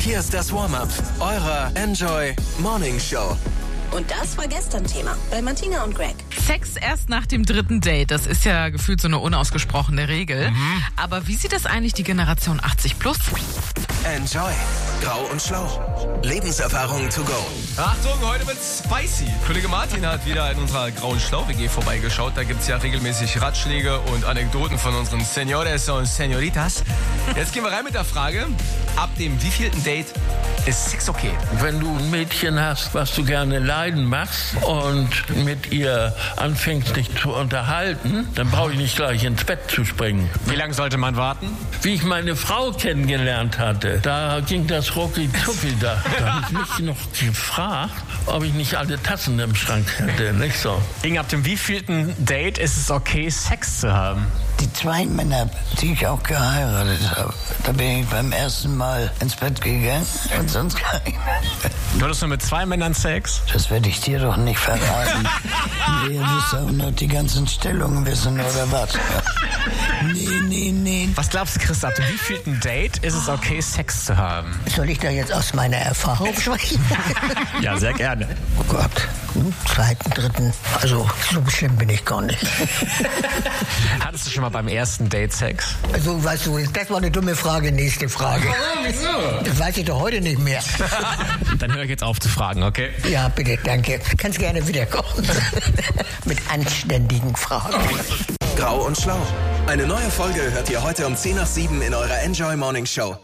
Hier ist das Warm-Up eurer Enjoy Morning Show. Und das war gestern Thema bei Martina und Greg. Sex erst nach dem 3. Date, das ist ja gefühlt so eine unausgesprochene Regel. Aber wie sieht das eigentlich die Generation 80 plus? Enjoy. Grau und Schlau. Lebenserfahrungen to go. Achtung, heute wird's spicy. Kollege Martin hat wieder in unserer grauen Schlau-WG vorbeigeschaut. Da gibt's ja regelmäßig Ratschläge und Anekdoten von unseren Senores und Senoritas. Jetzt gehen wir rein mit der Frage, ab dem wievielten Date ist Sex okay? Wenn du ein Mädchen hast, was du gerne leiden machst und mit ihr anfängst, dich zu unterhalten, dann brauche ich nicht gleich ins Bett zu springen. Wie lange sollte man warten? Wie ich meine Frau kennengelernt hatte, da ging das rucki-zucki. Da habe ich mich noch gefragt, ob ich nicht alle Tassen im Schrank hätte, nicht so. Inge, ab dem wievielten Date ist es okay, Sex zu haben? Die 2 Männer, die ich auch geheiratet habe, da bin ich beim ersten Mal ins Bett gegangen und sonst gar nicht mehr. Du hattest nur mit 2 Männern Sex? Das werde ich dir doch nicht verraten. Ihr müsst auch noch die ganzen Stellungen wissen, oder was? Nee. Was glaubst du, Chris, ab dem wievielten Date ist es okay, Sex zu haben? Soll ich da jetzt aus meiner Erfahrung sprechen? Ja, sehr gerne. Oh Gott, 2., 3., also so schlimm bin ich gar nicht. Hattest du schon mal beim ersten Date Sex? Also, weißt du, das war eine dumme Frage, nächste Frage. Wieso? Das weiß ich doch heute nicht mehr. Dann höre ich jetzt auf zu fragen, okay? Ja, bitte, danke. Kannst gerne wiederkommen. Mit anständigen Fragen. Grau und Schlau. Eine neue Folge hört ihr heute um 6:10 in eurer Enjoy Morning Show.